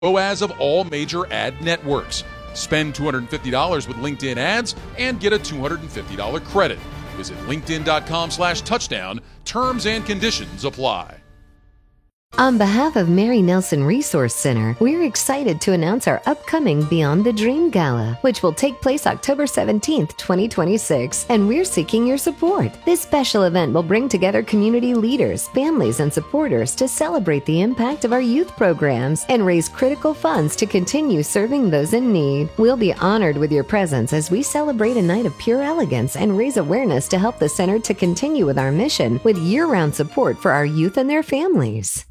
ROAS of all major ad networks. Spend $250 with LinkedIn ads and get a $250 credit. Visit linkedin.com/touchdown. Terms and conditions apply. On behalf of Mary Nelson Resource Center, we're excited to announce our upcoming Beyond the Dream Gala, which will take place October 17th, 2026, and we're seeking your support. This special event will bring together community leaders, families, and supporters to celebrate the impact of our youth programs and raise critical funds to continue serving those in need. We'll be honored with your presence as we celebrate a night of pure elegance and raise awareness to help the center to continue with our mission with year-round support for our youth and their families.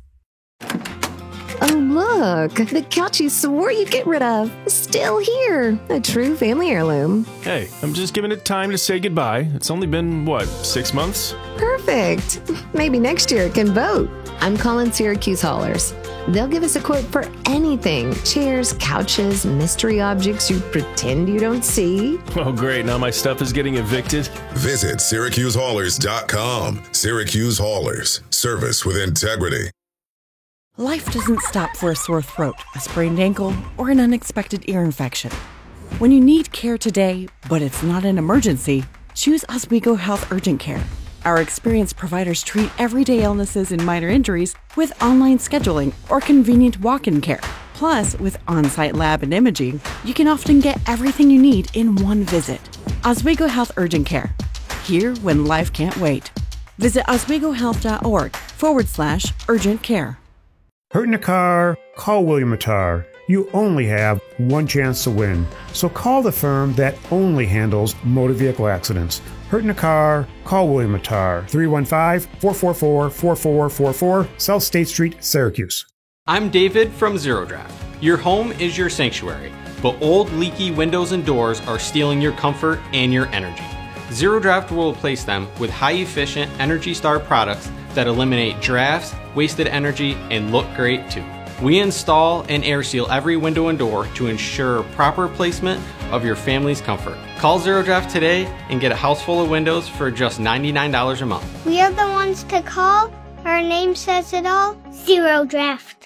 Oh, look, the couch you swore you'd get rid of is still here. A true family heirloom. Hey, I'm just giving it time to say goodbye. It's only been, 6 months? Perfect. Maybe next year it can vote. I'm calling Syracuse Haulers. They'll give us a quote for anything. Chairs, couches, mystery objects you pretend you don't see. Oh, great. Now my stuff is getting evicted. Visit SyracuseHaulers.com. Syracuse Haulers. Service with integrity. Life doesn't stop for a sore throat, a sprained ankle, or an unexpected ear infection. When you need care today, but it's not an emergency, choose Oswego Health Urgent Care. Our experienced providers treat everyday illnesses and minor injuries with online scheduling or convenient walk-in care. Plus, with on-site lab and imaging, you can often get everything you need in one visit. Oswego Health Urgent Care. Here when life can't wait. Visit oswegohealth.org/urgent care. Hurt in a car? Call William Attar. You only have one chance to win. So call the firm that only handles motor vehicle accidents. Hurt in a car? Call William Attar. 315-444-4444, South State Street, Syracuse. I'm David from Zero Draft. Your home is your sanctuary, but old leaky windows and doors are stealing your comfort and your energy. Zero Draft will replace them with high-efficient Energy Star products that eliminate drafts, wasted energy, and look great too. We install and air seal every window and door to ensure proper placement of your family's comfort. Call Zero Draft today and get a house full of windows for just $99 a month. We are the ones to call. Our name says it all. Zero Draft.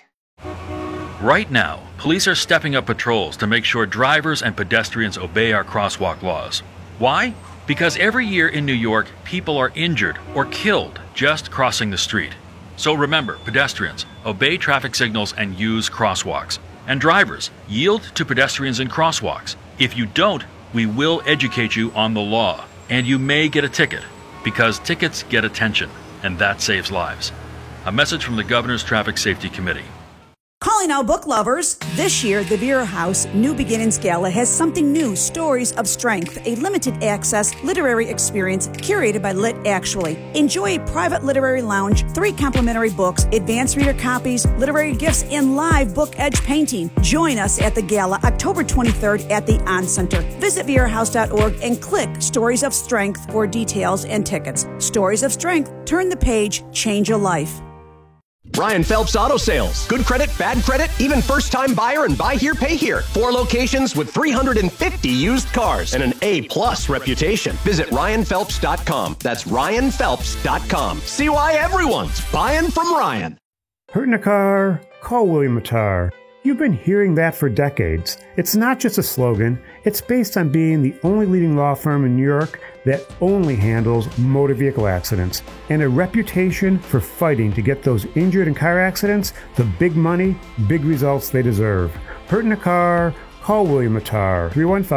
Right now, police are stepping up patrols to make sure drivers and pedestrians obey our crosswalk laws. Why? Because every year in New York, people are injured or killed just crossing the street. So remember, pedestrians, obey traffic signals and use crosswalks. And drivers, yield to pedestrians in crosswalks. If you don't, we will educate you on the law. And you may get a ticket, because tickets get attention, and that saves lives. A message from the Governor's Traffic Safety Committee. Calling all book lovers. This year, the Vera House New Beginnings Gala has something new, Stories of Strength, a limited access literary experience curated by Lit Actually. Enjoy a private literary lounge, 3 complimentary books, advanced reader copies, literary gifts, and live book edge painting. Join us at the gala October 23rd at the On Center. Visit verahouse.org and click Stories of Strength for details and tickets. Stories of Strength. Turn the page, change a life. Ryan Phelps Auto Sales. Good credit, bad credit, even first-time buyer and buy here, pay here. 4 locations with 350 used cars and an A+ reputation. Visit RyanPhelps.com. That's RyanPhelps.com. See why everyone's buying from Ryan. Hurt in a car? Call William Attar. You've been hearing that for decades. It's not just a slogan. It's based on being the only leading law firm in New York that only handles motor vehicle accidents, and a reputation for fighting to get those injured in car accidents the big money, big results they deserve. Hurt in a car? Call William Attar.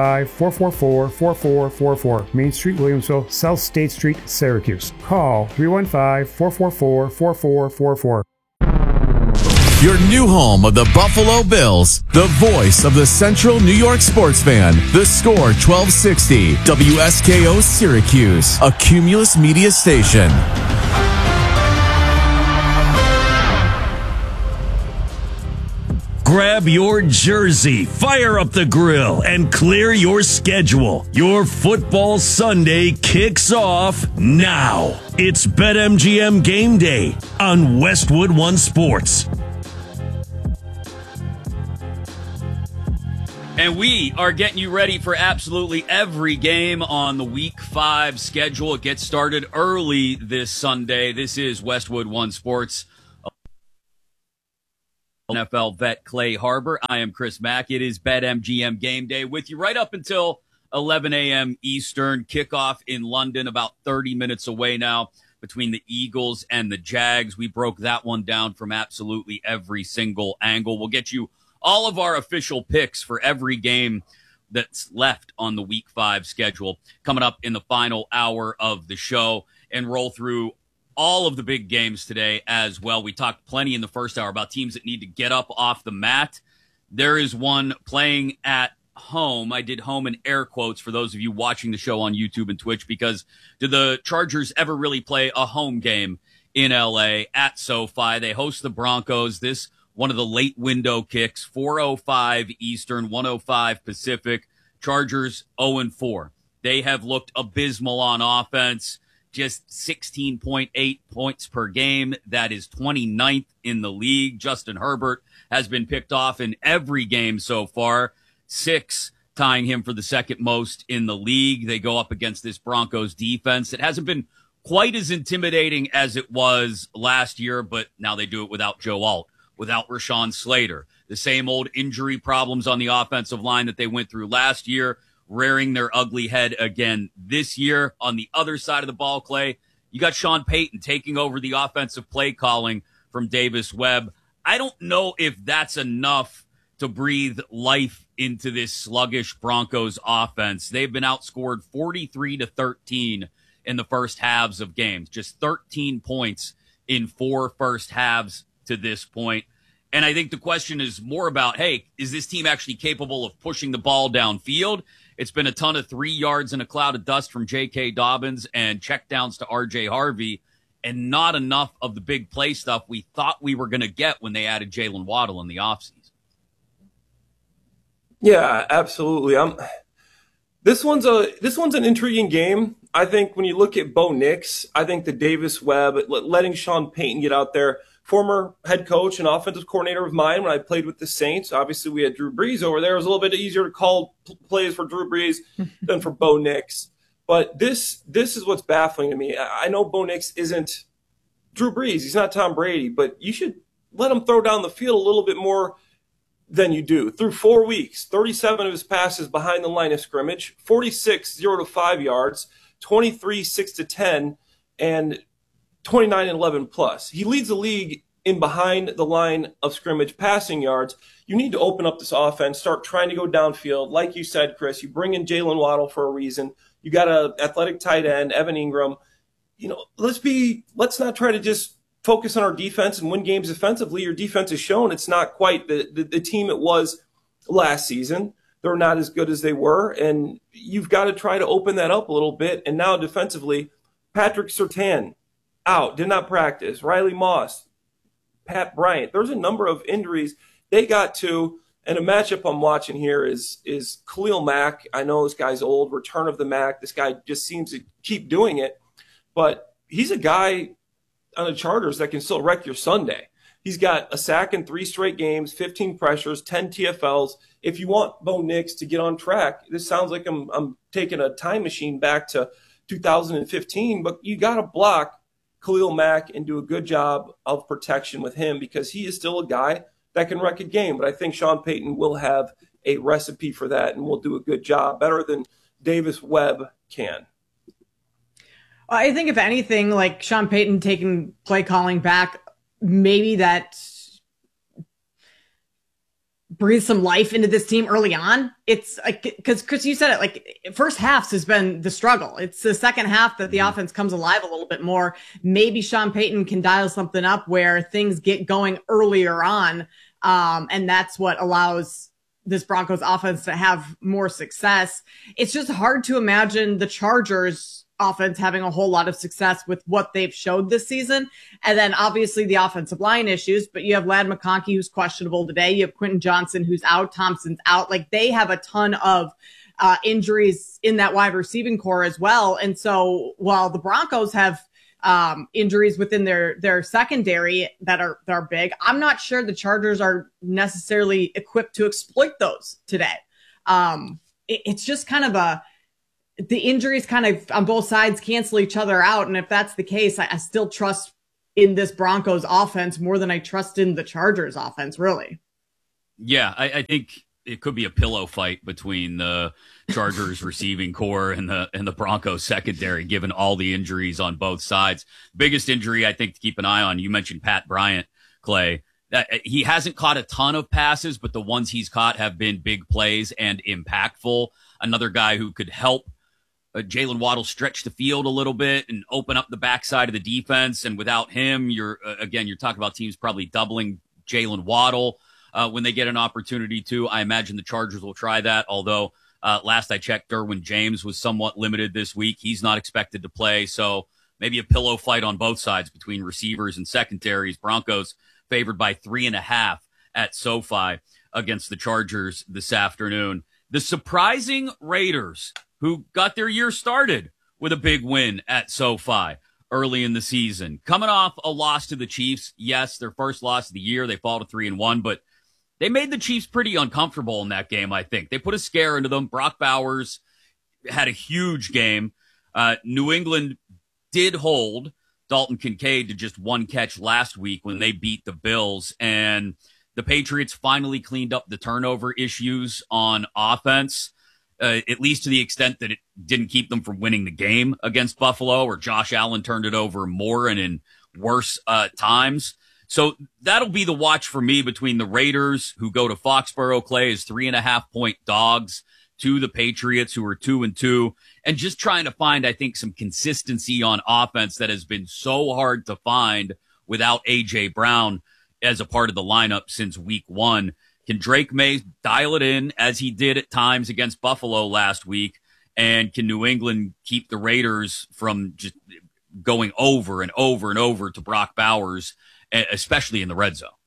315-444-4444, Main Street, Williamsville, South State Street, Syracuse. Call 315-444-4444. Your new home of the Buffalo Bills, the voice of the Central New York sports fan, the Score 1260, WSKO Syracuse, a Cumulus Media station. Grab your jersey, fire up the grill, and clear your schedule. Your football Sunday kicks off now. It's BetMGM Game Day on Westwood One Sports. And we are getting you ready for absolutely every game on the Week 5 schedule. It gets started early this Sunday. This is Westwood One Sports. NFL vet Clay Harbor. I am Chris Mack. It is BetMGM Game Day with you right up until 11 a.m. Eastern. Kickoff in London, about 30 minutes away now between the Eagles and the Jags. We broke that one down from absolutely every single angle. We'll get you all of our official picks for every game that's left on the Week 5 schedule coming up in the final hour of the show, and roll through all of the big games today as well. We talked plenty in the first hour about teams that need to get up off the mat. There is one playing at home. I did home in air quotes for those of you watching the show on YouTube and Twitch, because do the Chargers ever really play a home game in LA at SoFi? They host the Broncos. This one of the late window kicks, 4:05 Eastern, 1:05 Pacific. Chargers 0-4. They have looked abysmal on offense. Just 16.8 points per game. That is 29th in the league. Justin Herbert has been picked off in every game so far. 6, tying him for the second most in the league. They go up against this Broncos defense. It hasn't been quite as intimidating as it was last year, but now they do it without Joe Alt, without Rashawn Slater. The same old injury problems on the offensive line that they went through last year, rearing their ugly head again this year. On the other side of the ball, Clay, you got Sean Payton taking over the offensive play calling from Davis Webb. I don't know if that's enough to breathe life into this sluggish Broncos offense. They've been outscored 43-13 in the first halves of games, just 13 points in 4 first halves to this point. And I think the question is more about, hey, is this team actually capable of pushing the ball downfield? It's been a ton of 3 yards in a cloud of dust from J.K. Dobbins and checkdowns to R.J. Harvey, and not enough of the big play stuff we thought we were going to get when they added Jalen Waddle in the offseason. Yeah, absolutely. This one's an intriguing game. I think when you look at Bo Nix, I think the Davis Webb, letting Sean Payton get out there, former head coach and offensive coordinator of mine when I played with the Saints. Obviously, we had Drew Brees over there. It was a little bit easier to call plays for Drew Brees than for Bo Nix. But this is what's baffling to me. I know Bo Nix isn't Drew Brees. He's not Tom Brady. But you should let him throw down the field a little bit more than you do. Through 4 weeks, 37 of his passes behind the line of scrimmage, 46 0-5 yards, 23 6-10, and 29-11 plus. He leads the league in behind the line of scrimmage passing yards. You need to open up this offense, start trying to go downfield. Like you said, Chris, you bring in Jalen Waddle for a reason. You got an athletic tight end, Evan Ingram. You know, let's not try to just focus on our defense and win games defensively. Your defense has shown it's not quite the team it was last season. They're not as good as they were, and you've got to try to open that up a little bit. And now defensively, Patrick Surtain, out, did not practice. Riley Moss, Pat Bryant. There's a number of injuries they got to, and a matchup I'm watching here is Khalil Mack. I know this guy's old, return of the Mack. This guy just seems to keep doing it, but he's a guy on the Chargers that can still wreck your Sunday. He's got a sack in 3 straight games, 15 pressures, 10 TFLs. If you want Bo Nix to get on track, this sounds like I'm taking a time machine back to 2015, but you got to block Khalil Mack and do a good job of protection with him, because he is still a guy that can wreck a game. But I think Sean Payton will have a recipe for that and will do a good job, better than Davis Webb can. I think if anything, like Sean Payton taking play calling back, maybe that breathe some life into this team early on. It's like, because Chris, you said it, like first halves has been the struggle. It's the second half that the offense comes alive a little bit more. Maybe Sean Payton can dial something up where things get going earlier on. And that's what allows this Broncos offense to have more success. It's just hard to imagine the Chargers offense having a whole lot of success with what they've showed this season. And then obviously the offensive line issues, but you have Ladd McConkey, who's questionable today. You have Quentin Johnson, who's out. Thompson's out. Like, they have a ton of injuries in that wide receiving core as well. And so while the Broncos have injuries within their secondary that are big, I'm not sure the Chargers are necessarily equipped to exploit those today. It's just kind of the injuries kind of on both sides cancel each other out. And if that's the case, I still trust in this Broncos offense more than I trust in the Chargers offense, really. Yeah, I think it could be a pillow fight between the Chargers receiving core and the Broncos secondary, given all the injuries on both sides. Biggest injury, I think, to keep an eye on, you mentioned Pat Bryant, Clay. He hasn't caught a ton of passes, but the ones he's caught have been big plays and impactful. Another guy who could help Jalen Waddle stretch the field a little bit and open up the backside of the defense. And without him, you're talking about teams probably doubling Jalen Waddle when they get an opportunity to. I imagine the Chargers will try that, although last I checked, Derwin James was somewhat limited this week. He's not expected to play, so maybe a pillow fight on both sides between receivers and secondaries. Broncos favored by 3.5 at SoFi against the Chargers this afternoon. The surprising Raiders, who got their year started with a big win at SoFi early in the season, coming off a loss to the Chiefs. Yes, their first loss of the year. They fall to 3-1, but they made the Chiefs pretty uncomfortable in that game, I think. They put a scare into them. Brock Bowers had a huge game. New England did hold Dalton Kincaid to just one catch last week when they beat the Bills, and the Patriots finally cleaned up the turnover issues on offense, at least to the extent that it didn't keep them from winning the game against Buffalo, or Josh Allen turned it over more and in worse times. So that'll be the watch for me between the Raiders, who go to Foxborough, Clay, as 3.5-point dogs, to the Patriots, who are 2-2, and just trying to find, I think, some consistency on offense that has been so hard to find without A.J. Brown as a part of the lineup since week 1. Can Drake May dial it in as he did at times against Buffalo last week? And can New England keep the Raiders from just going over and over and over to Brock Bowers, especially in the red zone?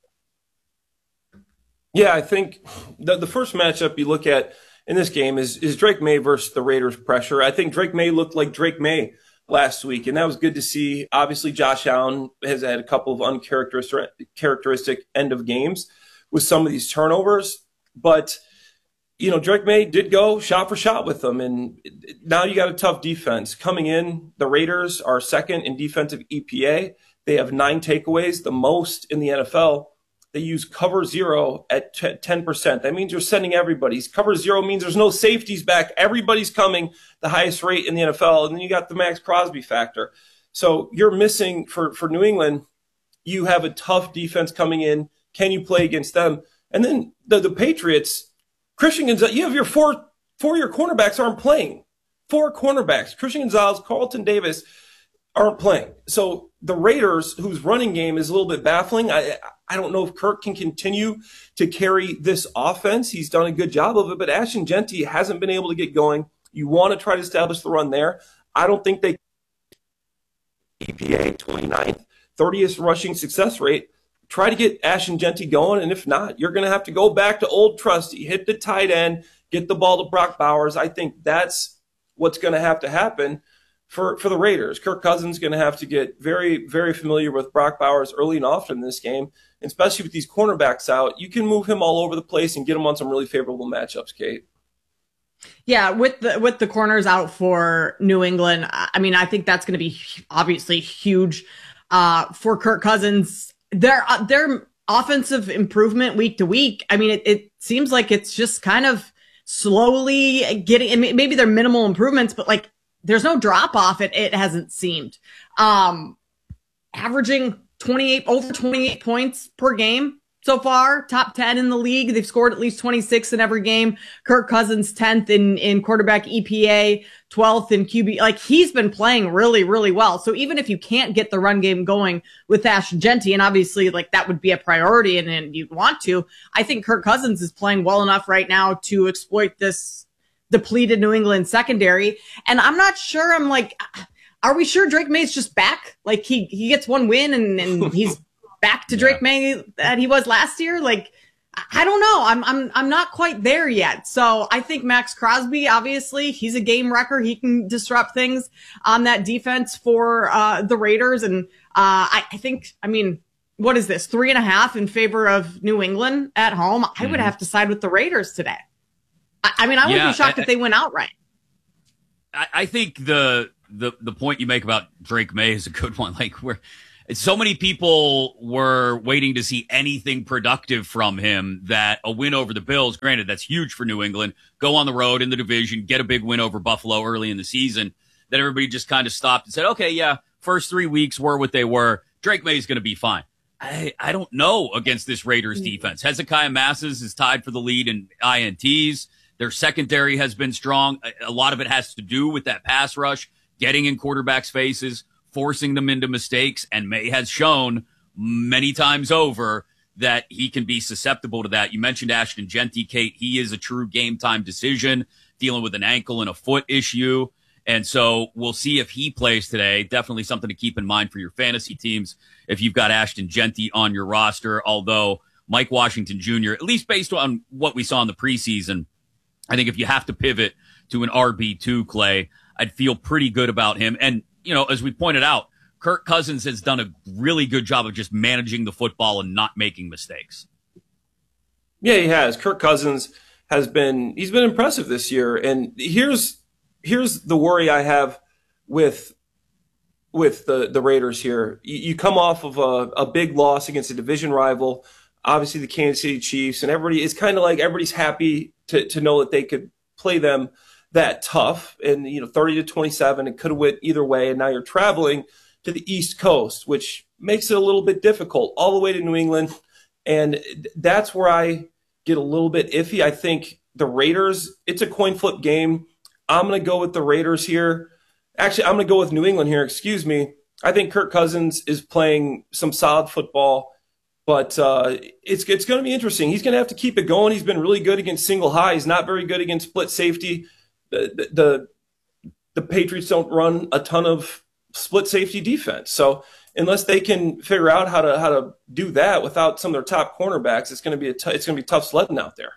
Yeah, I think the first matchup you look at in this game is Drake May versus the Raiders pressure. I think Drake May looked like Drake May last week, and that was good to see. Obviously, Josh Allen has had a couple of uncharacteristic end of games with some of these turnovers, but Drake May did go shot for shot with them, and now you got a tough defense coming in. The Raiders are second in defensive EPA. They have 9 takeaways, the most in the NFL. They use cover 0 at 10%. That means you're sending everybody. Cover 0 means there's no safeties back. Everybody's coming, the highest rate in the NFL. And then you got the Max Crosby factor. So you're missing for New England. You have a tough defense coming in. Can you play against them? And then the Patriots, Christian Gonzalez, you have your four of your cornerbacks aren't playing. 4 cornerbacks, Christian Gonzalez, Carlton Davis, aren't playing. So the Raiders, whose running game is a little bit baffling, I don't know if Kirk can continue to carry this offense. He's done a good job of it, but Ashton Jeanty hasn't been able to get going. You want to try to establish the run there. I don't think they EPA 29th, 30th rushing success rate. Try to get Ashton Jeanty going, and if not, you're going to have to go back to old trusty, hit the tight end, get the ball to Brock Bowers. I think that's what's going to have to happen for the Raiders. Kirk Cousins is going to have to get very, very familiar with Brock Bowers early and often in this game, and especially with these cornerbacks out. You can move him all over the place and get him on some really favorable matchups, Kate. Yeah, with the corners out for New England, I mean, I think that's going to be obviously huge for Kirk Cousins. Their offensive improvement week to week, I mean, it seems like it's just kind of slowly getting, and maybe they're minimal improvements, but like there's no drop off. It hasn't seemed. Averaging over 28 points per game so far, top 10 in the league. They've scored at least 26 in every game. Kirk Cousins 10th in quarterback EPA, 12th in QB. Like, he's been playing really, really well. So even if you can't get the run game going with Ashton Jeanty, and obviously like that would be a priority and you'd want to, I think Kirk Cousins is playing well enough right now to exploit this depleted New England secondary. And I'm not sure, I'm like, are we sure Drake May's just back? Like he gets one win and he's back to Drake May that he was last year. Like, I don't know. I'm not quite there yet. So I think Max Crosby, obviously he's a game wrecker. He can disrupt things on that defense for, the Raiders. And, I think, I mean, what is this? 3.5 in favor of New England at home. I would have to side with the Raiders today. I mean, I would be shocked if they went outright. I think the point you make about Drake May is a good one. Like, So many people were waiting to see anything productive from him that a win over the Bills, granted, that's huge for New England, go on the road in the division, get a big win over Buffalo early in the season, that everybody just kind of stopped and said, okay, yeah, first 3 weeks were what they were. Drake May is going to be fine. I don't know against this Raiders defense. Hezekiah Masses is tied for the lead in INTs. Their secondary has been strong. A lot of it has to do with that pass rush, getting in quarterbacks' faces, forcing them into mistakes, and May has shown many times over that he can be susceptible to that. You mentioned Ashton Jeanty, Kate. He is a true game-time decision, dealing with an ankle and a foot issue. And so we'll see if he plays today. Definitely something to keep in mind for your fantasy teams if you've got Ashton Jeanty on your roster, although Mike Washington Jr., at least based on what we saw in the preseason, I think if you have to pivot to an RB2, Clay, I'd feel pretty good about him. And, you know, as we pointed out, Kirk Cousins has done a really good job of just managing the football and not making mistakes. Yeah, he has. Kirk Cousins he's been impressive this year. And here's the worry I have with the Raiders here. You come off of a big loss against a division rival, obviously the Kansas City Chiefs, and everybody's happy to know that they could play them that tough, and 30-27, it could have went either way. And now you're traveling to the East Coast, which makes it a little bit difficult, all the way to New England, and that's where I get a little bit iffy. I think the Raiders, it's a coin flip game. I'm going to go with the Raiders here. Actually, I'm going to go with New England here. Excuse me. I think Kirk Cousins is playing some solid football, but it's going to be interesting. He's going to have to keep it going. He's been really good against single high. He's not very good against split safety. The Patriots don't run a ton of split safety defense. So unless they can figure out how to do that without some of their top cornerbacks, it's going to be tough sledding out there.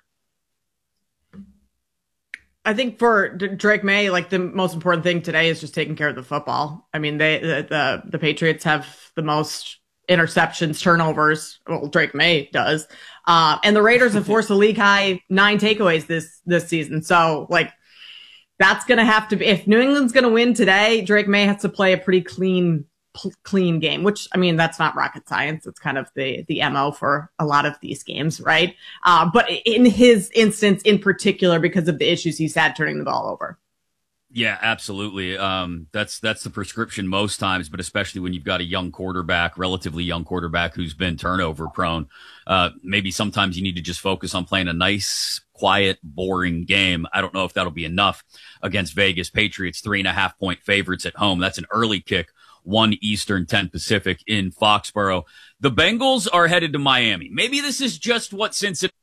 I think for Drake May, like, the most important thing today is just taking care of the football. I mean, the Patriots have the most interceptions, turnovers. Well, Drake May does. And the Raiders have forced a league high 9 takeaways this season. So, like, that's going to have to be, if New England's going to win today, Drake May has to play a pretty clean game, which, I mean, that's not rocket science. It's kind of the MO for a lot of these games, right? But in his instance in particular, because of the issues he's had turning the ball over. Yeah, absolutely. That's the prescription most times, but especially when you've got a relatively young quarterback who's been turnover prone. Maybe sometimes you need to just focus on playing a nice, quiet, boring game. I don't know if that'll be enough against Vegas. Patriots 3.5-point favorites at home. That's an early kick, 1 Eastern, 10 Pacific in Foxborough. The Bengals are headed to Miami. Maybe this is just what Cincinnati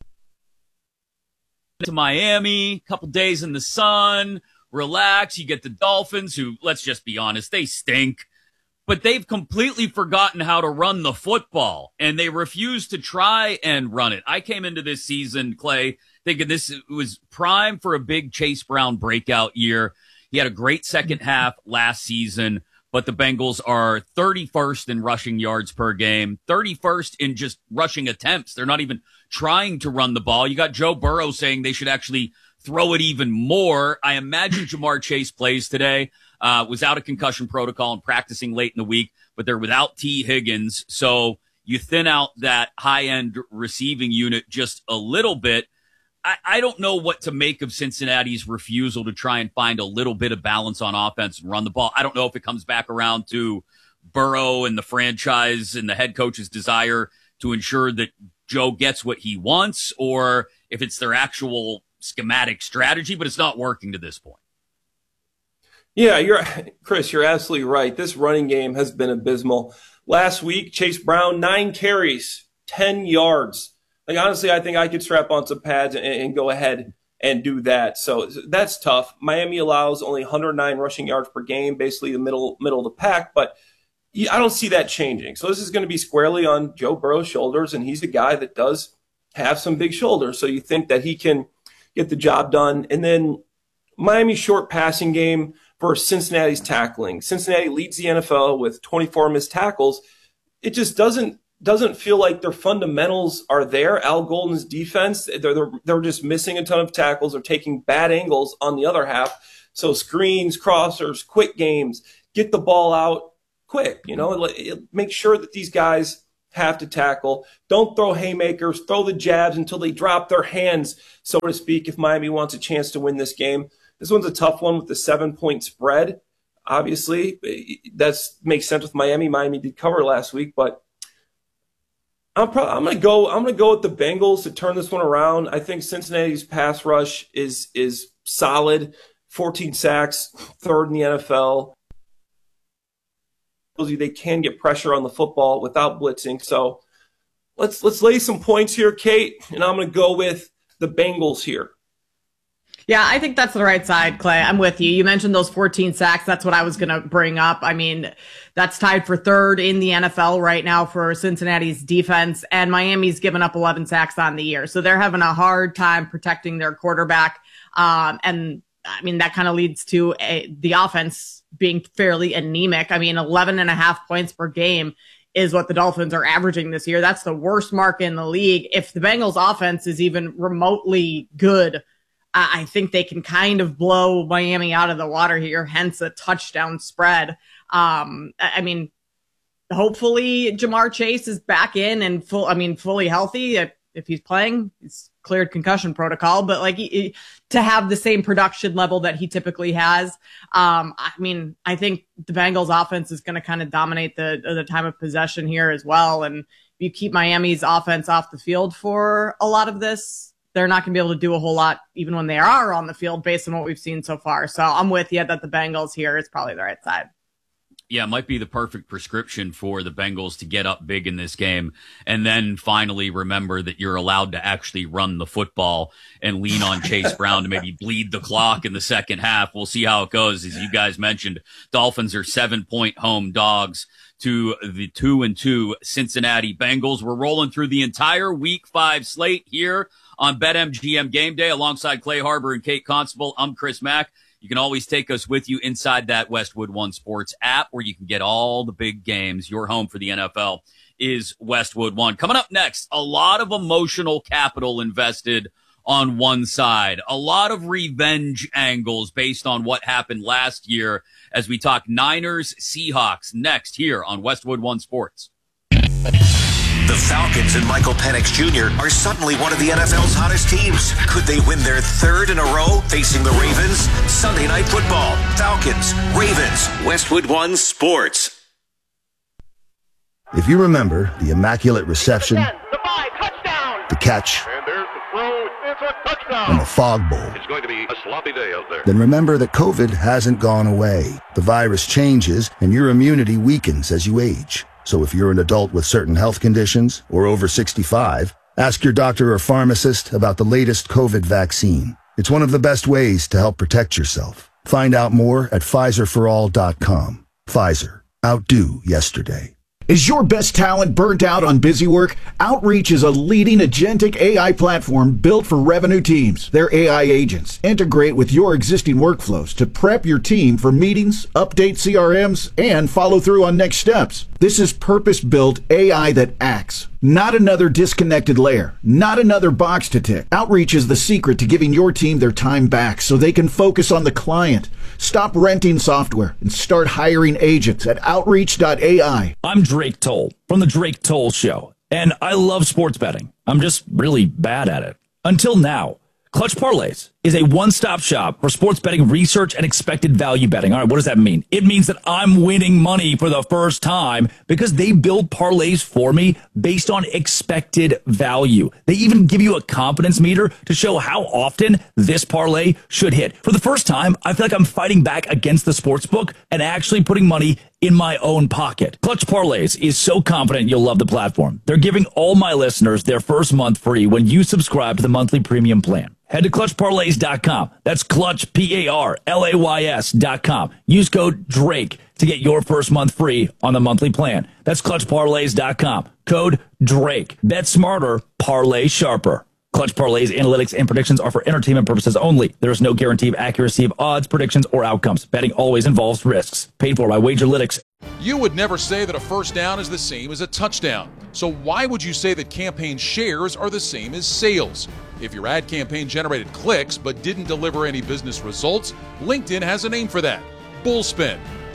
to Miami, couple days in the sun, relax. You get the Dolphins, who, let's just be honest, they stink. But they've completely forgotten how to run the football, and they refuse to try and run it. I came into this season, Clay, thinking this was prime for a big Chase Brown breakout year. He had a great second half last season, but the Bengals are 31st in rushing yards per game, 31st in just rushing attempts. They're not even trying to run the ball. You got Joe Burrow saying they should actually throw it even more. I imagine Jamar Chase plays today. Was out of concussion protocol and practicing late in the week, but they're without T. Higgins. So you thin out that high-end receiving unit just a little bit. I don't know what to make of Cincinnati's refusal to try and find a little bit of balance on offense and run the ball. I don't know if it comes back around to Burrow and the franchise and the head coach's desire to ensure that Joe gets what he wants, or if it's their actual schematic strategy, but it's not working to this point. Yeah, Chris, you're absolutely right. This running game has been abysmal. Last week, Chase Brown, 9 carries, 10 yards. Like, honestly, I think I could strap on some pads and go ahead and do that. So that's tough. Miami allows only 109 rushing yards per game, basically the middle of the pack, but I don't see that changing. So this is going to be squarely on Joe Burrow's shoulders, and he's a guy that does have some big shoulders. So you think that he can get the job done. And then Miami's short passing game versus Cincinnati's tackling. Cincinnati leads the NFL with 24 missed tackles. It just doesn't feel like their fundamentals are there. Al Golden's defense, they're just missing a ton of tackles. They're taking bad angles on the other half. So screens, crossers, quick games, get the ball out quick. Make sure that these guys have to tackle. Don't throw haymakers, throw the jabs until they drop their hands, so to speak, if Miami wants a chance to win this game. This one's a tough one with the 7-point spread. Obviously, that makes sense with Miami. Miami did cover last week, but I'm gonna go with the Bengals to turn this one around. I think Cincinnati's pass rush is solid. 14 sacks, third in the NFL. They can get pressure on the football without blitzing. So let's lay some points here, Kate, and I'm going to go with the Bengals here. Yeah, I think that's the right side, Clay. I'm with you. You mentioned those 14 sacks. That's what I was going to bring up. I mean, that's tied for third in the NFL right now for Cincinnati's defense, and Miami's given up 11 sacks on the year. So they're having a hard time protecting their quarterback. And I mean, that kind of leads to the offense being fairly anemic. I mean, 11.5 points per game is what the Dolphins are averaging this year. That's the worst mark in the league. If the Bengals offense is even remotely good, I think they can kind of blow Miami out of the water here, hence a touchdown spread. I mean, hopefully Jamar Chase is back in and fully healthy. If he's playing, he's cleared concussion protocol, but to have the same production level that he typically has. I mean, I think the Bengals offense is going to kind of dominate the time of possession here as well. And if you keep Miami's offense off the field for a lot of this, they're not going to be able to do a whole lot even when they are on the field based on what we've seen so far. So I'm with you that the Bengals here is probably the right side. Yeah, it might be the perfect prescription for the Bengals to get up big in this game and then finally remember that you're allowed to actually run the football and lean on Chase Brown to maybe bleed the clock in the second half. We'll see how it goes. As you guys mentioned, Dolphins are 7-point home dogs to the 2-2 Cincinnati Bengals. We're rolling through the entire Week 5 slate here on BetMGM Game Day alongside Clay Harbor and Kate Constable. I'm Chris Mack. You can always take us with you inside that Westwood One Sports app where you can get all the big games. Your home for the NFL is Westwood One. Coming up next, a lot of emotional capital invested on one side. A lot of revenge angles based on what happened last year as we talk Niners, Seahawks next here on Westwood One Sports. The Falcons and Michael Penix Jr. are suddenly one of the NFL's hottest teams. Could they win their third in a row facing the Ravens? Sunday Night Football. Falcons, Ravens, Westwood One Sports. If you remember the immaculate reception, the catch, and the fog bowl, it's going to be a sloppy day out there. Then remember that COVID hasn't gone away. The virus changes and your immunity weakens as you age. So if you're an adult with certain health conditions or over 65, ask your doctor or pharmacist about the latest COVID vaccine. It's one of the best ways to help protect yourself. Find out more at PfizerForAll.com. Pfizer. Outdo yesterday. Is your best talent burnt out on busy work? Outreach is a leading agentic AI platform built for revenue teams. Their AI agents integrate with your existing workflows to prep your team for meetings, update CRMs, and follow through on next steps. This is purpose-built AI that acts. Not another disconnected layer. Not another box to tick. Outreach is the secret to giving your team their time back so they can focus on the client. Stop renting software and start hiring agents at Outreach.ai. I'm Drake Toll from The Drake Toll Show, and I love sports betting. I'm just really bad at it. Until now. Clutch Parlays is a one-stop shop for sports betting research and expected value betting. All right, what does that mean? It means that I'm winning money for the first time because they build parlays for me based on expected value. They even give you a confidence meter to show how often this parlay should hit. For the first time, I feel like I'm fighting back against the sportsbook and actually putting money in my own pocket. Clutch Parlays is so confident you'll love the platform. They're giving all my listeners their first month free when you subscribe to the monthly premium plan. Head to ClutchParlays.com. That's Clutch, PARLAYS.com. Use code DRAKE to get your first month free on the monthly plan. That's ClutchParlays.com. Code DRAKE. Bet smarter, parlay sharper. Clutch Parlays, analytics, and predictions are for entertainment purposes only. There is no guarantee of accuracy of odds, predictions, or outcomes. Betting always involves risks. Paid for by Wagerlytics. You would never say that a first down is the same as a touchdown. So why would you say that campaign shares are the same as sales? If your ad campaign generated clicks but didn't deliver any business results, LinkedIn has a name for that: Bullspin.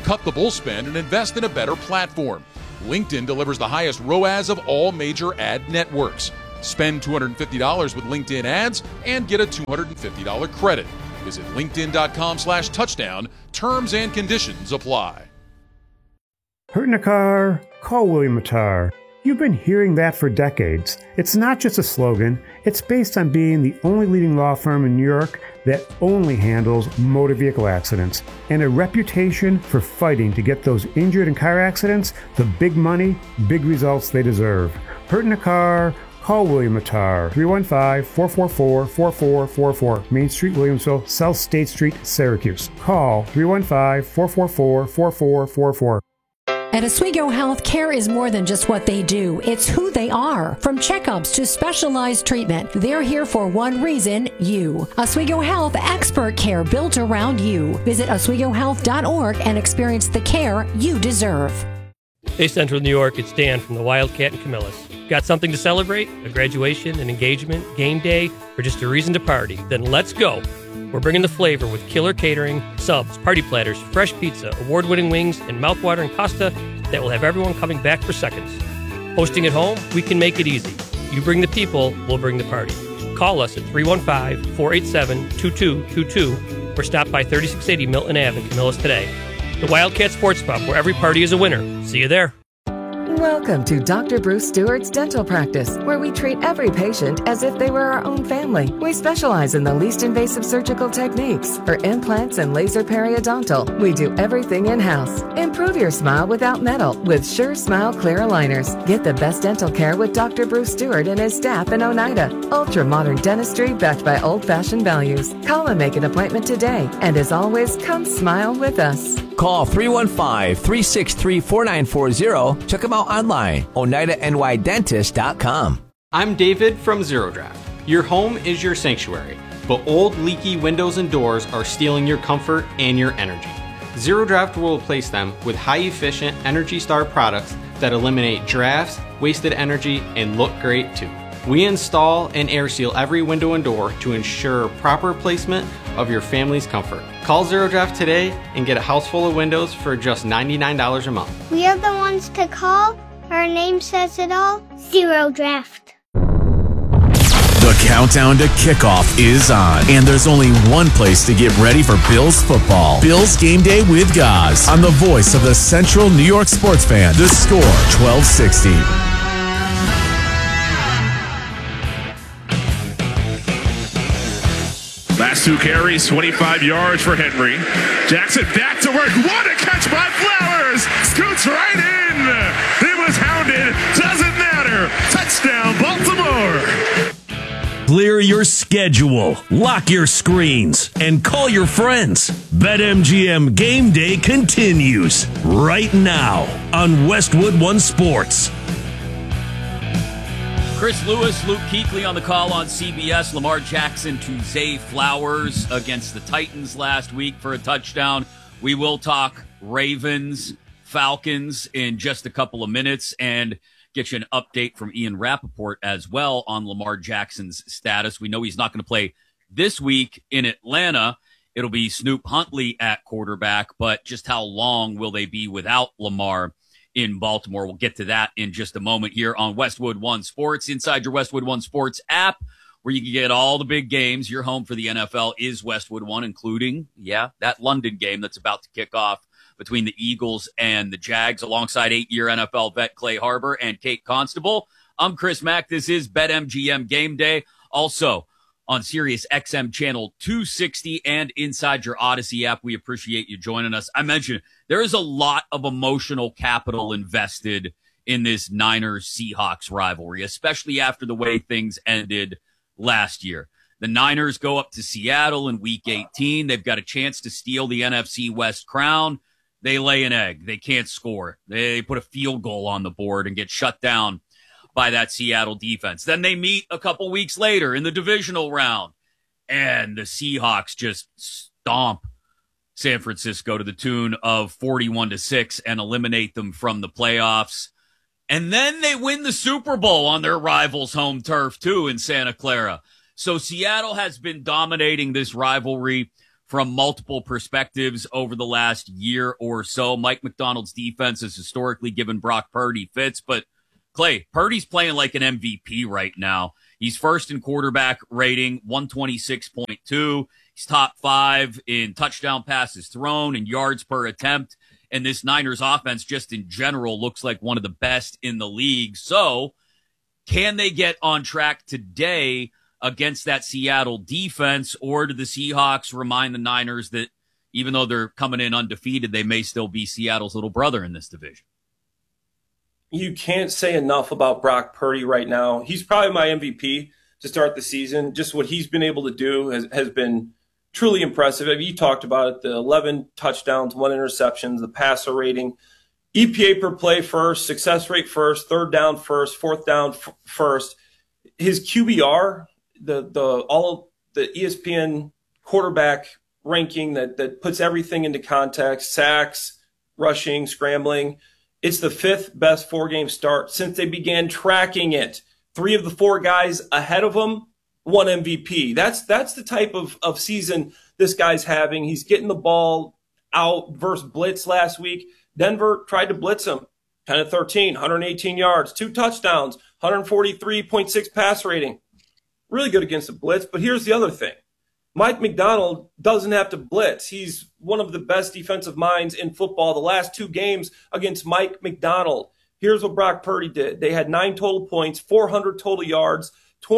cut the bull spend and invest in a better platform. LinkedIn delivers the highest ROAS of all major ad networks. Spend $250 with LinkedIn ads and get a $250 credit. Visit linkedin.com/touchdown. Terms and conditions apply. Hurt in a car? Call William Mattar. You've been hearing that for decades. It's not just a slogan. It's based on being the only leading law firm in New York that only handles motor vehicle accidents, and a reputation for fighting to get those injured in car accidents the big money, big results they deserve. Hurt in a car? Call William Mattar, 315-444-4444, Main Street, Williamsville, South State Street, Syracuse. Call 315-444-4444. At Oswego Health, care is more than just what they do. It's who they are. From checkups to specialized treatment, they're here for one reason, you. Oswego Health, expert care built around you. Visit OswegoHealth.org and experience the care you deserve. Hey, Central New York, it's Dan from the Wildcat and Camillus. Got something to celebrate? A graduation, an engagement, game day, or just a reason to party? Then let's go. We're bringing the flavor with killer catering, subs, party platters, fresh pizza, award-winning wings, and mouth-watering pasta that will have everyone coming back for seconds. Hosting at home, we can make it easy. You bring the people, we'll bring the party. Call us at 315-487-2222 or stop by 3680 Milton Ave in Camillus today. The Wildcat Sports Pub, where every party is a winner. See you there. Welcome to Dr. Bruce Stewart's Dental Practice, where we treat every patient as if they were our own family. We specialize in the least invasive surgical techniques for implants and laser periodontal. We do everything in-house. Improve your smile without metal with Sure Smile Clear Aligners. Get the best dental care with Dr. Bruce Stewart and his staff in Oneida. Ultra-modern dentistry backed by old-fashioned values. Call and make an appointment today. And as always, come smile with us. Call 315-363-4940. Check them out online, OneidaNYDentist.com. I'm David from Zero Draft. Your home is your sanctuary, but old leaky windows and doors are stealing your comfort and your energy. Zero Draft will replace them with high-efficient Energy Star products that eliminate drafts, wasted energy, and look great too. We install and air seal every window and door to ensure proper placement of your family's comfort. Call Zero Draft today and get a house full of windows for just $99 a month. We are the ones to call. Our name says it all. Zero Draft. The countdown to kickoff is on, and there's only one place to get ready for Bills football. Bills Game Day with Gaz on the voice of the Central New York sports fan. The Score 1260. Last two carries, 25 yards for Henry. Jackson back to work. What a catch by Flowers! Scoots right in. He was hounded. Doesn't matter. Touchdown, Baltimore. Clear your schedule, lock your screens, and call your friends. BetMGM Game Day continues right now on Westwood One Sports. Chris Lewis, Luke Kuechly on the call on CBS. Lamar Jackson to Zay Flowers against the Titans last week for a touchdown. We will talk Ravens, Falcons in just a couple of minutes and get you an update from Ian Rappaport as well on Lamar Jackson's status. We know he's not going to play this week in Atlanta. It'll be Snoop Huntley at quarterback, but just how long will they be without Lamar in Baltimore? We'll get to that in just a moment here on Westwood One Sports. Inside your Westwood One Sports app, where you can get all the big games. Your home for the NFL is Westwood One, including, that London game that's about to kick off between the Eagles and the Jags, alongside 8-year NFL vet Clay Harbor and Kate Constable. I'm Chris Mack. This is BetMGM Game Day. Also on Sirius XM Channel 260 and inside your Odyssey app. We appreciate you joining us. I mentioned there is a lot of emotional capital invested in this Niners-Seahawks rivalry, especially after the way things ended last year. The Niners go up to Seattle in Week 18. They've got a chance to steal the NFC West crown. They lay an egg. They can't score. They put a field goal on the board and get shut down by that Seattle defense. Then they meet a couple weeks later in the divisional round, and the Seahawks just stomp San Francisco to the tune of 41-6 and eliminate them from the playoffs. And then they win the Super Bowl on their rival's home turf, too, in Santa Clara. So Seattle has been dominating this rivalry from multiple perspectives over the last year or so. Mike Macdonald's defense has historically given Brock Purdy fits, but Clay, Purdy's playing like an MVP right now. He's first in quarterback rating, 126.2. He's top 5 in touchdown passes thrown and yards per attempt. And this Niners offense just in general looks like one of the best in the league. So can they get on track today against that Seattle defense, or do the Seahawks remind the Niners that even though they're coming in undefeated, they may still be Seattle's little brother in this division? You can't say enough about Brock Purdy right now. He's probably my MVP to start the season. Just what he's been able to do has been truly impressive. I mean, you talked about it, the 11 touchdowns, 1 interception, the passer rating, EPA per play first, success rate first, third down first, fourth down first. His QBR, all the ESPN quarterback ranking that puts everything into context, sacks, rushing, scrambling. It's the 5th best 4-game start since they began tracking it. 3 of the 4 guys ahead of him won MVP. That's the type of season this guy's having. He's getting the ball out versus blitz last week. Denver tried to blitz him. 10-13, 118 yards, 2 touchdowns, 143.6 pass rating. Really good against the blitz. But here's the other thing. Mike Macdonald doesn't have to blitz. He's one of the best defensive minds in football. The last 2 games against Mike Macdonald. Here's what Brock Purdy did. They had 9 total points, 400 total yards,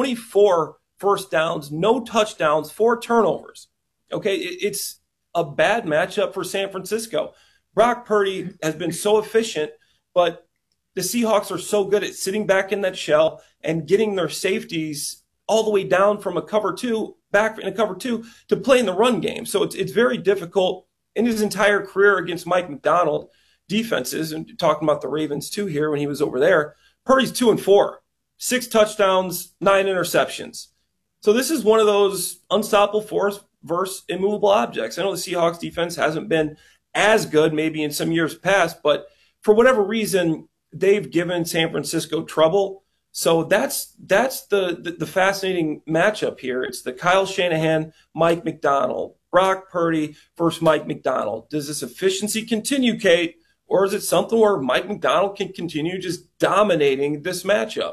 24 first downs, no touchdowns, 4 turnovers. Okay, it's a bad matchup for San Francisco. Brock Purdy has been so efficient, but the Seahawks are so good at sitting back in that shell and getting their safeties all the way down from a cover 2, back in a cover 2 to play in the run game. So it's very difficult in his entire career against Mike Macdonald defenses, and talking about the Ravens too here when he was over there. Purdy's 2-4, 6 touchdowns, 9 interceptions. So this is one of those unstoppable force versus immovable objects. I know the Seahawks defense hasn't been as good maybe in some years past, but for whatever reason, they've given San Francisco trouble. So that's the fascinating matchup here. It's the Kyle Shanahan, Mike Macdonald, Brock Purdy versus Mike Macdonald. Does this efficiency continue, Kate, or is it something where Mike Macdonald can continue just dominating this matchup?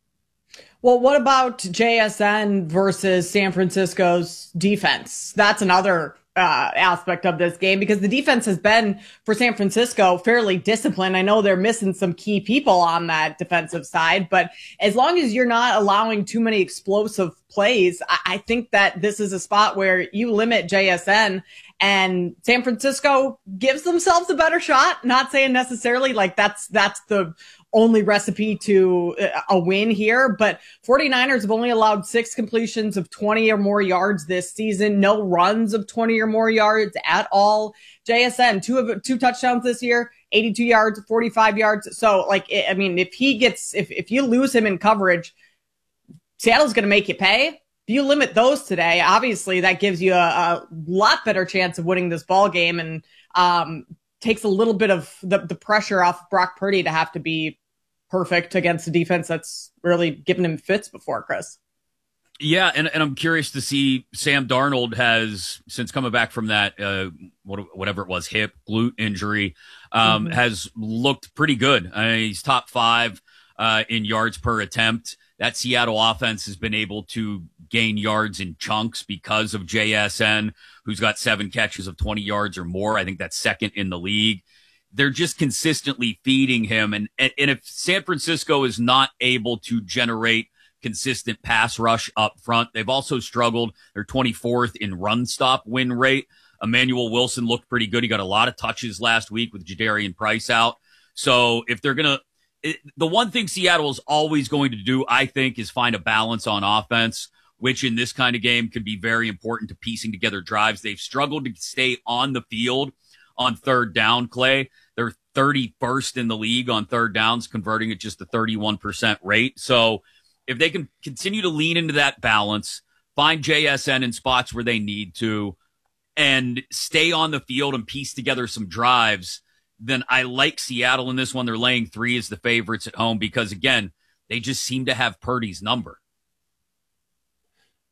Well, what about JSN versus San Francisco's defense? That's another aspect of this game, because the defense has been, for San Francisco, fairly disciplined. I know they're missing some key people on that defensive side, but as long as you're not allowing too many explosive plays, I think that this is a spot where you limit JSN and San Francisco gives themselves a better shot. Not saying necessarily like that's the only recipe to a win here, but 49ers have only allowed 6 completions of 20 or more yards this season, no runs of 20 or more yards at all. JSN, 2 touchdowns this year, 82 yards, 45 yards. So like, I mean, if you lose him in coverage, Seattle's going to make you pay. If you limit those today, obviously that gives you a lot better chance of winning this ball game, and takes a little bit of the pressure off Brock Purdy to have to be perfect against a defense that's really given him fits before, Chris. Yeah, and I'm curious to see. Sam Darnold has, since coming back from that, whatever it was, hip, glute injury, has looked pretty good. He's top 5 in yards per attempt. That Seattle offense has been able to gain yards in chunks because of JSN, who's got 7 catches of 20 yards or more. I think that's 2nd in the league. They're just consistently feeding him. And if San Francisco is not able to generate consistent pass rush up front, they've also struggled. They're 24th in run stop win rate. Emmanuel Wilson looked pretty good. He got a lot of touches last week with Jadarian Price out. So if they're going to, the one thing Seattle is always going to do, I think, is find a balance on offense, which in this kind of game can be very important to piecing together drives. They've struggled to stay on the field on third down, Clay. They're 31st in the league on third downs, converting at just a 31% rate. So if they can continue to lean into that balance, find JSN in spots where they need to, and stay on the field and piece together some drives, then I like Seattle in this one. They're laying 3 as the favorites at home because, again, they just seem to have Purdy's number.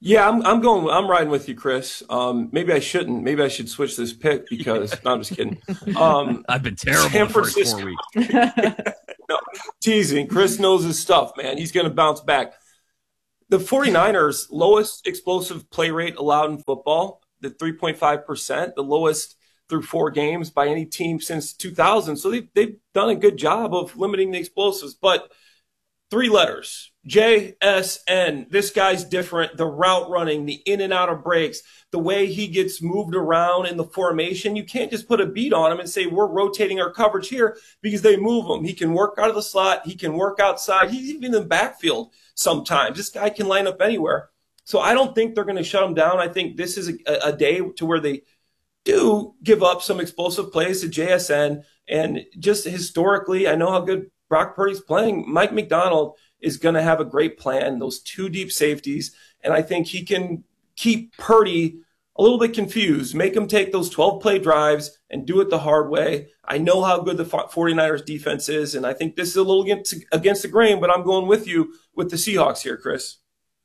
Yeah, I'm riding with you, Chris. Maybe I shouldn't. Maybe I should switch this pick because no, I'm just kidding. I've been terrible San the first Francisco. 4 weeks. No, teasing. Chris knows his stuff, man. He's going to bounce back. The 49ers, lowest explosive play rate allowed in football, the 3.5%, the lowest through 4 games by any team since 2000. So they've done a good job of limiting the explosives. But 3 letters, JSN. This guy's different. The route running, the in and out of breaks, the way he gets moved around in the formation. You can't just put a beat on him and say, we're rotating our coverage here because they move him. He can work out of the slot. He can work outside. He's even in the backfield sometimes. This guy can line up anywhere. So I don't think they're going to shut him down. I think this is a day to where they do give up some explosive plays to JSN. And just historically, I know how good Brock Purdy's playing. Mike McDonald is going to have a great plan, those 2 deep safeties. And I think he can keep Purdy a little bit confused, make him take those 12-play drives and do it the hard way. I know how good the 49ers defense is, and I think this is a little against the grain, but I'm going with you with the Seahawks here, Chris.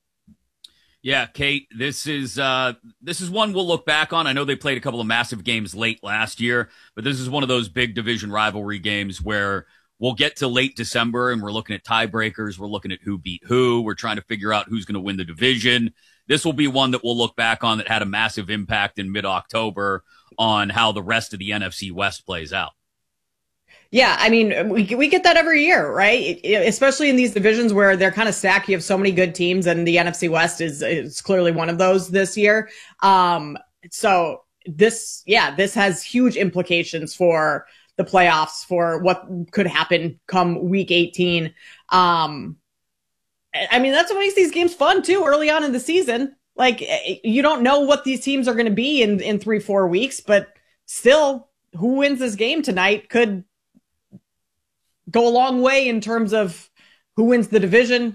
Yeah, Kate, this is one we'll look back on. I know they played a couple of massive games late last year, but this is one of those big division rivalry games where we'll get to late December and we're looking at tiebreakers. We're looking at who beat who. We're trying to figure out who's going to win the division. This will be one that we'll look back on that had a massive impact in mid-October on how the rest of the NFC West plays out. Yeah, I mean, we get that every year, right? Especially in these divisions where they're kind of stacked. You have so many good teams, and the NFC West is clearly one of those this year. So this has huge implications for the playoffs, for what could happen come week 18. I mean, that's what makes these games fun too, early on in the season. Like, you don't know what these teams are going to be in 3-4 weeks, but still, who wins this game tonight could go a long way in terms of who wins the division,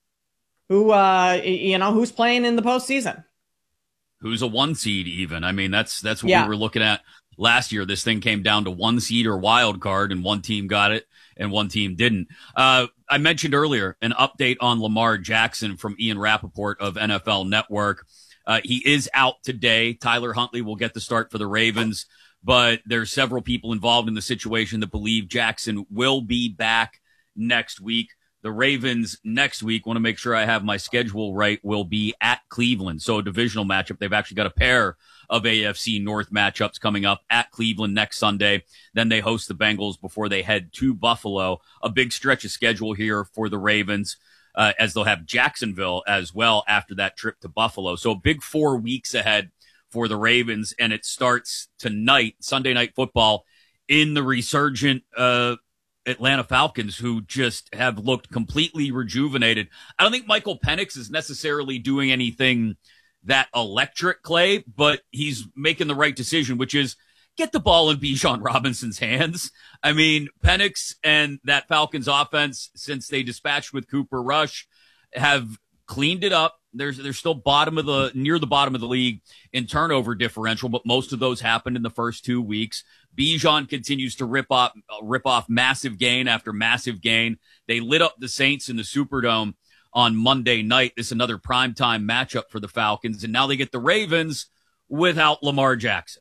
who's playing in the postseason. Who's a 1 seed even. I mean, that's what we were looking at last year. This thing came down to 1 seed or wild card, and one team got it and one team didn't. I mentioned earlier an update on Lamar Jackson from Ian Rappaport of NFL Network. He is out today. Tyler Huntley will get the start for the Ravens, but there's several people involved in the situation that believe Jackson will be back next week. The Ravens next week, want to make sure I have my schedule right, will be at Cleveland. So a divisional matchup. They've actually got a pair of AFC North matchups coming up at Cleveland next Sunday. Then they host the Bengals before they head to Buffalo. A big stretch of schedule here for the Ravens, as they'll have Jacksonville as well after that trip to Buffalo. So a big 4 weeks ahead for the Ravens, and it starts tonight, Sunday Night Football, in the resurgent Atlanta Falcons, who just have looked completely rejuvenated. I don't think Michael Penix is necessarily doing anything that electric, Clay, but he's making the right decision, which is get the ball in Bijan Robinson's hands. I mean, Penix and that Falcons offense, since they dispatched with Cooper Rush, have cleaned it up. They're still near the bottom of the league in turnover differential, but most of those happened in the first 2 weeks. Bijan continues to rip off massive gain after massive gain. They lit up the Saints in the Superdome on Monday night. This is another primetime matchup for the Falcons, and now they get the Ravens without Lamar Jackson.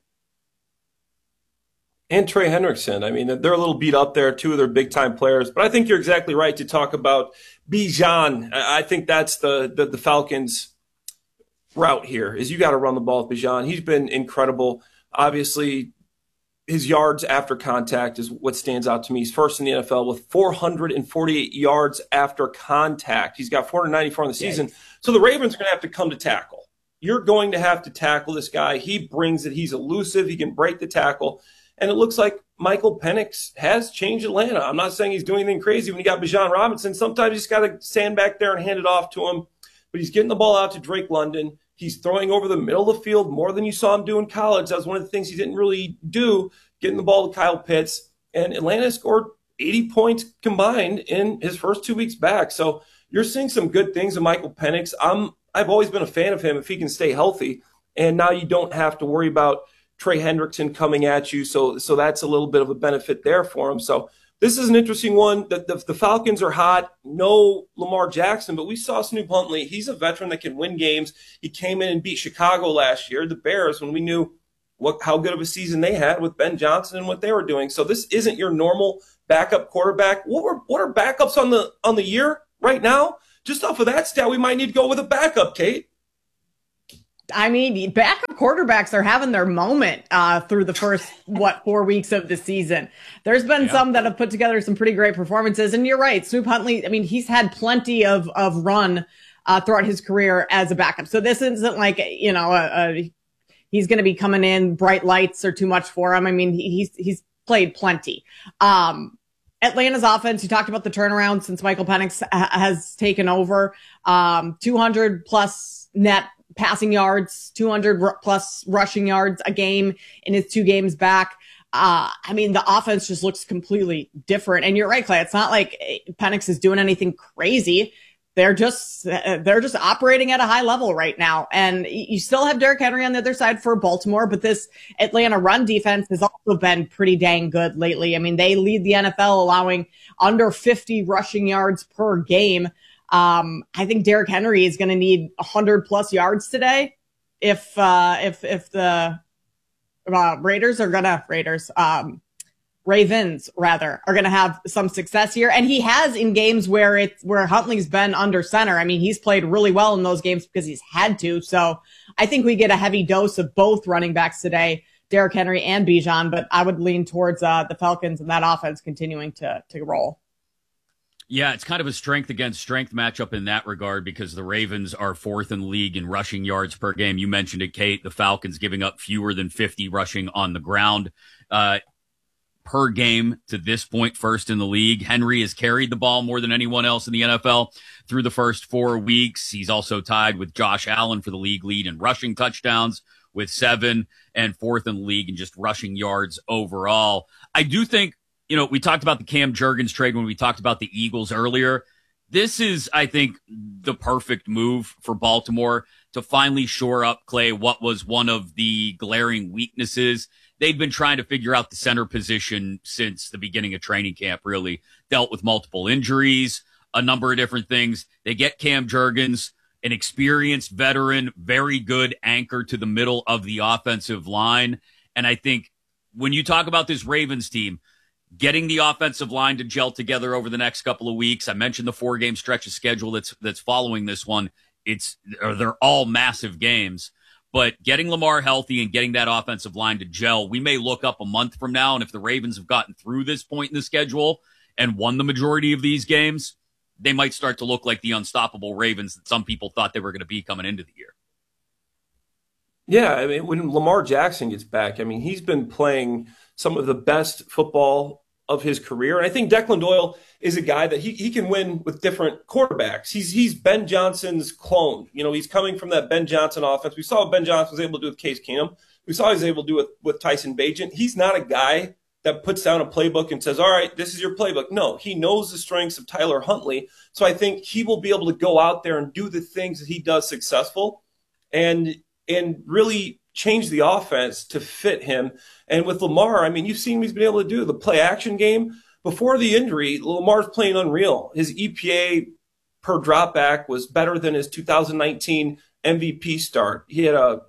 And Trey Hendrickson. I mean, they're a little beat up there, 2 of their big-time players. But I think you're exactly right to talk about Bijan. I think that's the Falcons' route here, is you got to run the ball with Bijan. He's been incredible. Obviously, his yards after contact is what stands out to me. He's first in the NFL with 448 yards after contact. He's got 494 in the season. So the Ravens are going to have to come to tackle. You're going to have to tackle this guy. He brings it. He's elusive. He can break the tackle. And it looks like Michael Penix has changed Atlanta. I'm not saying he's doing anything crazy when you got Bijan Robinson. Sometimes you just got to stand back there and hand it off to him. But he's getting the ball out to Drake London. He's throwing over the middle of the field more than you saw him do in college. That was one of the things he didn't really do, getting the ball to Kyle Pitts. And Atlanta scored 80 points combined in his first 2 weeks back. So you're seeing some good things in Michael Penix. I've always been a fan of him if he can stay healthy. And now you don't have to worry about Trey Hendrickson coming at you. So that's a little bit of a benefit there for him. So this is an interesting one. The Falcons are hot. No Lamar Jackson, but we saw Snoop Huntley. He's a veteran that can win games. He came in and beat Chicago last year, the Bears, when we knew how good of a season they had with Ben Johnson and what they were doing. So this isn't your normal backup quarterback. What are backups on the year right now? Just off of that stat, we might need to go with a backup, Kate. I mean, backup quarterbacks are having their moment through the first, 4 weeks of the season. There's been some that have put together some pretty great performances. And you're right, Snoop Huntley, I mean, he's had plenty of run throughout his career as a backup. So this isn't like, he's going to be coming in, bright lights are too much for him. I mean, he's played plenty. Atlanta's offense, you talked about the turnaround since Michael Penix has taken over. 200 plus net passing yards, 200 plus rushing yards a game in his 2 games back. I mean, the offense just looks completely different. And you're right, Clay. It's not like Penix is doing anything crazy. They're just operating at a high level right now. And you still have Derrick Henry on the other side for Baltimore, but this Atlanta run defense has also been pretty dang good lately. I mean, they lead the NFL allowing under 50 rushing yards per game. I think Derrick Henry is going to need 100 plus yards today if the Ravens are going to have some success here. And he has in games where Huntley's been under center. I mean, he's played really well in those games because he's had to. So I think we get a heavy dose of both running backs today, Derrick Henry and Bijan, but I would lean towards the Falcons and that offense continuing to roll. Yeah, it's kind of a strength against strength matchup in that regard because the Ravens are 4th in the league in rushing yards per game. You mentioned it, Kate. The Falcons giving up fewer than 50 rushing on the ground per game to this point, 1st in the league. Henry has carried the ball more than anyone else in the NFL through the first 4 weeks. He's also tied with Josh Allen for the league lead in rushing touchdowns with 7 and 4th in the league in just rushing yards overall. I do think, we talked about the Cam Jurgens trade when we talked about the Eagles earlier. This is, I think, the perfect move for Baltimore to finally shore up, Clay, what was one of the glaring weaknesses. They'd been trying to figure out the center position since the beginning of training camp, really. Dealt with multiple injuries, a number of different things. They get Cam Jurgens, an experienced veteran, very good anchor to the middle of the offensive line. And I think when you talk about this Ravens team, getting the offensive line to gel together over the next couple of weeks. I mentioned the 4-game stretch of schedule that's following this one. They're all massive games, but getting Lamar healthy and getting that offensive line to gel, we may look up a month from now. And if the Ravens have gotten through this point in the schedule and won the majority of these games, they might start to look like the unstoppable Ravens that some people thought they were going to be coming into the year. Yeah, I mean, when Lamar Jackson gets back, I mean, he's been playing some of the best football of his career. And I think Declan Doyle is a guy that he can win with different quarterbacks. He's Ben Johnson's clone. He's coming from that Ben Johnson offense. We saw what Ben Johnson was able to do with Case Keenum. We saw he was able to do it with Tyson Bagent. He's not a guy that puts down a playbook and says, all right, this is your playbook. No, he knows the strengths of Tyler Huntley. So I think he will be able to go out there and do the things that he does successful and really change the offense to fit him. And with Lamar, I mean, you've seen what he's been able to do. The play action game, before the injury, Lamar's playing unreal. His EPA per dropback was better than his 2019 MVP start. He had a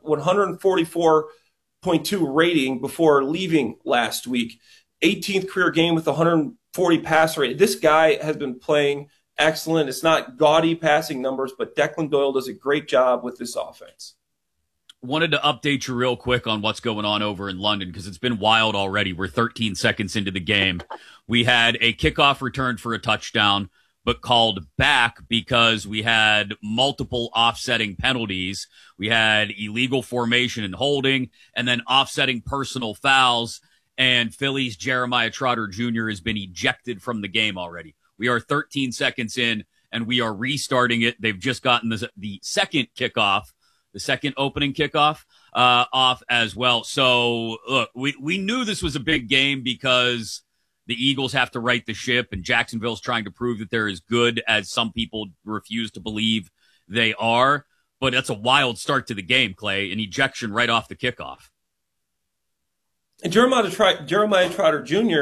144.2 rating before leaving last week. 18th career game with 140 passer rate. This guy has been playing excellent. It's not gaudy passing numbers, but Declan Doyle does a great job with this offense. Wanted to update you real quick on what's going on over in London because it's been wild already. We're 13 seconds into the game. We had a kickoff return for a touchdown, but called back because we had multiple offsetting penalties. We had illegal formation and holding, and then offsetting personal fouls. And Philly's Jeremiah Trotter Jr. has been ejected from the game already. We are 13 seconds in, and we are restarting it. They've just gotten the second kickoff. The second opening kickoff off as well. So, look, we knew this was a big game because the Eagles have to right the ship, and Jacksonville's trying to prove that they're as good as some people refuse to believe they are. But that's a wild start to the game, Clay, an ejection right off the kickoff. And Jeremiah Trotter Jr.,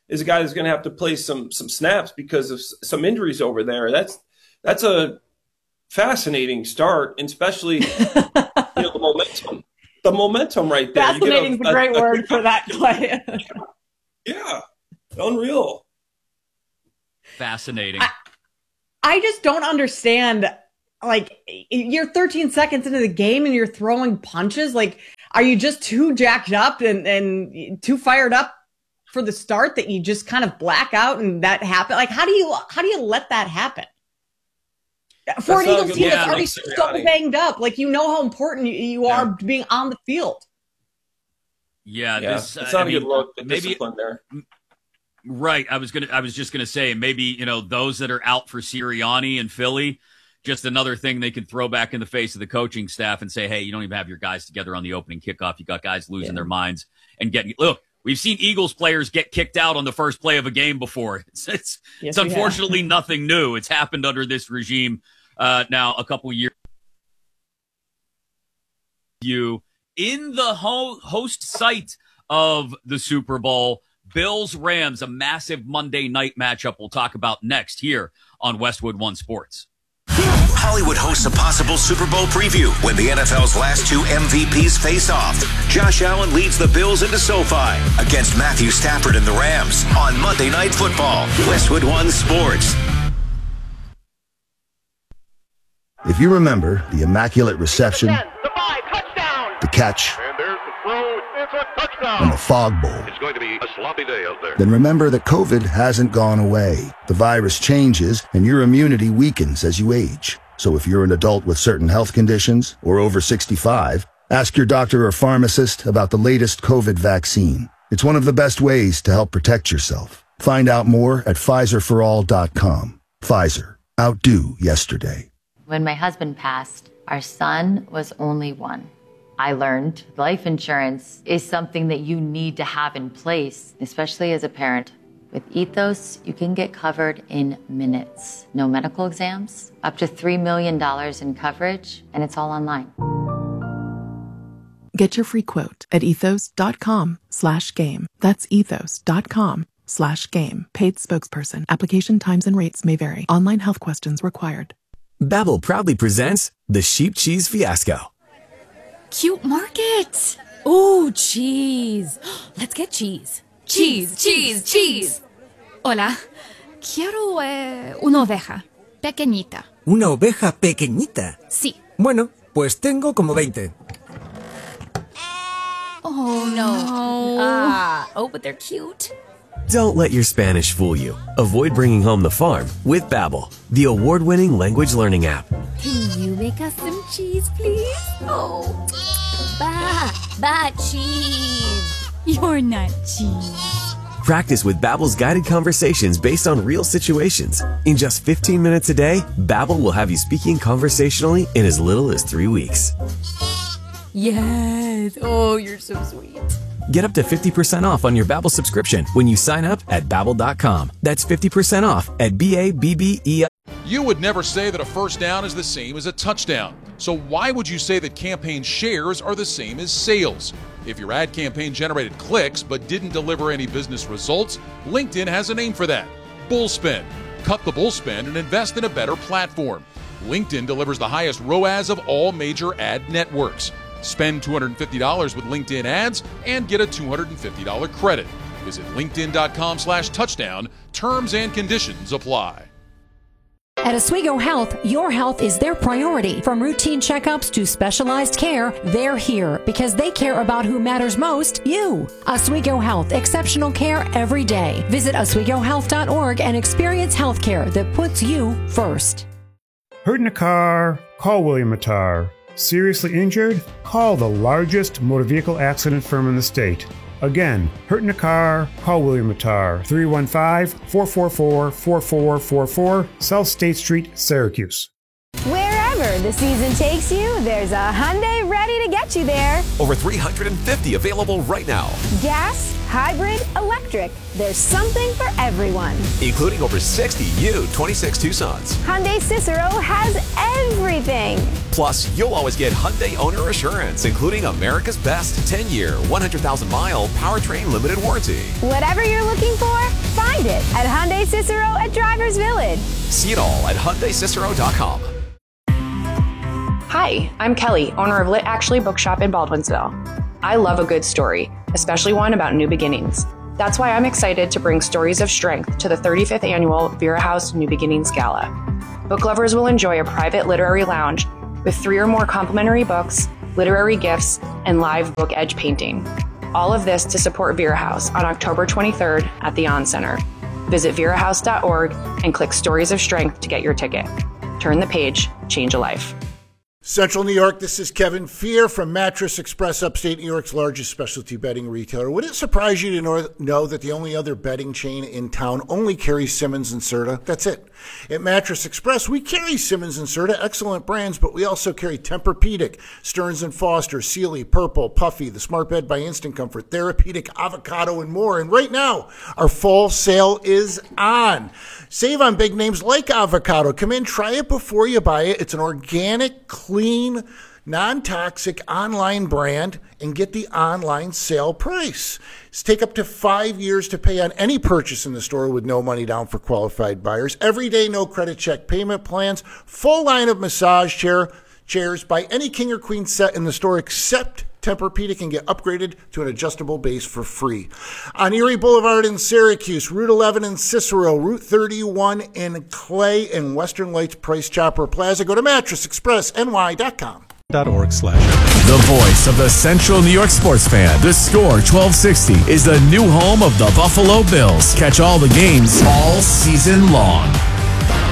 is a guy that's going to have to play some snaps because of some injuries over there. That's a fascinating start, and especially the momentum. The momentum right there. Fascinating is a great word for that play. Yeah, unreal. Fascinating. I just don't understand. Like, you're 13 seconds into the game and you're throwing punches. Like, are you just too jacked up and too fired up for the start that you just kind of black out and that happen? Like, how do you let that happen? For an Eagles team that's already so banged up, like, you know how important you are being on the field. Yeah, it's not a good look. The discipline there. Right. I was just gonna say, maybe, those that are out for Sirianni and Philly, just another thing they could throw back in the face of the coaching staff and say, hey, you don't even have your guys together on the opening kickoff. You got guys losing their minds and look, we've seen Eagles players get kicked out on the first play of a game before. It's unfortunately nothing new. It's happened under this regime now a couple years. You in the host site of the Super Bowl, Bills-Rams, a massive Monday night matchup we'll talk about next here on Westwood One Sports. Hollywood hosts a possible Super Bowl preview when the NFL's last two MVPs face off. Josh Allen leads the Bills into SoFi against Matthew Stafford and the Rams on Monday Night Football. Westwood One Sports. If you remember the immaculate reception, the catch, and the fog bowl, It's going to be a sloppy day out there. then remember that COVID hasn't gone away. The virus changes and your immunity weakens as you age. So if you're an adult with certain health conditions or over 65, ask your doctor or pharmacist about the latest COVID vaccine. It's one of the best ways to help protect yourself. Find out more at PfizerForAll.com. Pfizer. Outdo yesterday. When my husband passed, our son was only one. I learned life insurance is something that you need to have in place, especially as a parent. With Ethos, you can get covered in minutes. No medical exams, up to $3 million in coverage, and it's all online. Get your free quote at ethos.com/game. That's ethos.com/game. Paid spokesperson. Application times and rates may vary. Online health questions required. Babbel proudly presents the Sheep Cheese Fiasco. Cute market. Ooh, cheese. Let's get cheese. Cheese, cheese, cheese. Hola. Quiero una oveja. Pequeñita. ¿Una oveja pequeñita? Sí. Bueno, pues tengo como 20. Oh, no. Oh, but they're cute. Don't let your Spanish fool you. Avoid bringing home the farm with Babbel, the award-winning language learning app. Can you make us some cheese, please? Oh, cheese. You're not cheese. Practice with Babbel's guided conversations based on real situations. In just 15 minutes a day, Babbel will have you speaking conversationally in as little as 3 weeks. Yes. Oh, you're so sweet. Get up to 50% off on your Babbel subscription when you sign up at Babbel.com. That's 50% off at BABBE. You would never say that a first down is the same as a touchdown. So why would you say that campaign shares are the same as sales? If your ad campaign generated clicks but didn't deliver any business results, LinkedIn has a name for that. Bullspend. Cut the bullspend and invest in a better platform. LinkedIn delivers the highest ROAS of all major ad networks. Spend $250 with LinkedIn ads and get a $250 credit. Visit linkedin.com/touchdown. Terms and conditions apply. At Oswego Health, your health is their priority. From routine checkups to specialized care, they're here because they care about who matters most, you. Oswego Health, exceptional care every day. Visit oswegohealth.org and experience healthcare that puts you first. Hurt in a car? Call William Attar. Seriously injured? Call the largest motor vehicle accident firm in the state. Again, hurt in a car? Call William Attar. 315-444-4444, South State Street, Syracuse. Wherever the season takes you, there's a Hyundai ready to get you there. Over 350 available right now. Gas, hybrid, electric. There's something for everyone. Including over 60 new 26 Tucsons. Hyundai Cicero has everything. Plus, you'll always get Hyundai Owner Assurance, including America's best 10-year, 100,000-mile powertrain limited warranty. Whatever you're looking for, find it at Hyundai Cicero at Drivers Village. See it all at HyundaiCicero.com. Hi, I'm Kelly, owner of Lit Actually Bookshop in Baldwinsville. I love a good story, especially one about new beginnings. That's why I'm excited to bring Stories of Strength to the 35th annual Vera House New Beginnings Gala. Book lovers will enjoy a private literary lounge with 3 or more complimentary books, literary gifts, and live book edge painting. All of this to support Vera House on October 23rd at the On Center. Visit verahouse.org and click Stories of Strength to get your ticket. Turn the page, change a life. Central New York, this is Kevin Fear from Mattress Express, upstate New York's largest specialty bedding retailer. Would it surprise you to know that the only other bedding chain in town only carries Simmons and Serta? That's it. At Mattress Express, we carry Simmons and Serta, excellent brands, but we also carry Tempur-Pedic, Stearns & Foster, Sealy, Purple, Puffy, the Smart Bed by Instant Comfort, Therapeutic, Avocado, and more. And right now, our fall sale is on. Save on big names like Avocado. Come in, try it before you buy it. It's an organic, clean, non-toxic online brand, and get the online sale price. Take up to 5 years to pay on any purchase in the store with no money down for qualified buyers. Every day, no credit check payment plans. Full line of massage chairs. Buy any king or queen set in the store except Tempur-Pedic and get upgraded to an adjustable base for free. On Erie Boulevard in Syracuse, Route 11 in Cicero, Route 31 in Clay, and Western Lights Price Chopper Plaza. Go to mattressexpressny.com. The voice of the Central New York sports fan. The Score 1260 is the new home of the Buffalo Bills. Catch all the games all season long.